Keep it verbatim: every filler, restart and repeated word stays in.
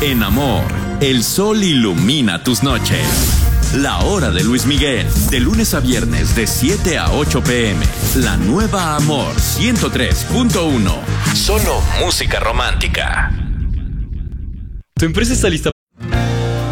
En Amor, el sol ilumina tus noches. La Hora de Luis Miguel, de lunes a viernes de siete a ocho pm. La nueva Amor ciento tres punto uno. Solo música romántica. ¿Tu empresa está lista